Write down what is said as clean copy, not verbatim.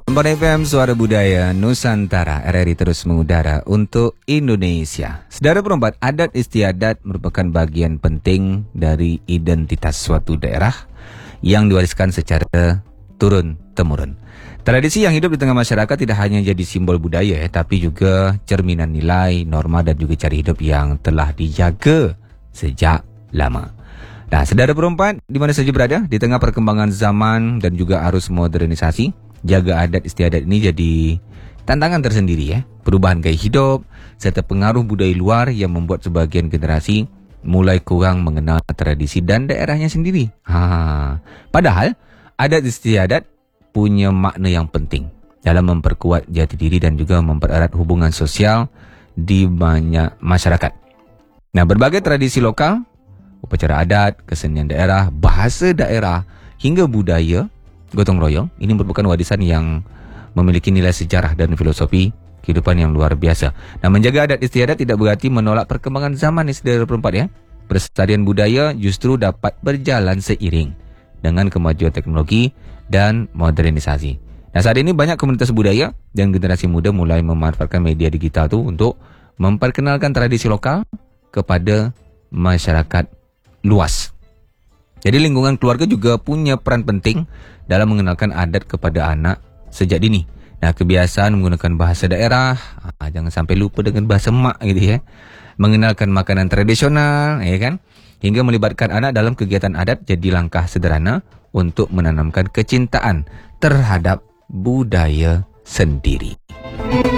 104 FM Suara Budaya Nusantara RRI terus mengudara untuk Indonesia. Saudara perempat, adat istiadat merupakan bagian penting dari identitas suatu daerah yang diwariskan secara turun-temurun. Tradisi yang hidup di tengah masyarakat tidak hanya jadi simbol budaya, tapi juga cerminan nilai, norma dan juga cara hidup yang telah dijaga sejak lama. Nah, saudara perempat, di mana saja berada, di tengah perkembangan zaman dan juga arus modernisasi, jaga adat istiadat ini jadi tantangan tersendiri ya. Perubahan gaya hidup serta pengaruh budaya luar yang membuat sebagian generasi mulai kurang mengenal tradisi dan daerahnya sendiri. Padahal adat istiadat punya makna yang penting dalam memperkuat jati diri dan juga mempererat hubungan sosial di banyak masyarakat. Nah, berbagai tradisi lokal, upacara adat, kesenian daerah, bahasa daerah hingga budaya gotong royong ini merupakan warisan yang memiliki nilai sejarah dan filosofi kehidupan yang luar biasa. Nah, menjaga adat istiadat tidak berarti menolak perkembangan zaman nih, saudara perempat ya. Pelestarian budaya justru dapat berjalan seiring dengan kemajuan teknologi dan modernisasi. Nah, saat ini banyak komunitas budaya dan generasi muda mulai memanfaatkan media digital tuh untuk memperkenalkan tradisi lokal kepada masyarakat luas. Jadi lingkungan keluarga juga punya peran penting dalam mengenalkan adat kepada anak sejak dini. Nah, kebiasaan menggunakan bahasa daerah, jangan sampai lupa dengan bahasa mak gitu ya. Mengenalkan makanan tradisional, ya kan? Hingga melibatkan anak dalam kegiatan adat jadi langkah sederhana untuk menanamkan kecintaan terhadap budaya sendiri.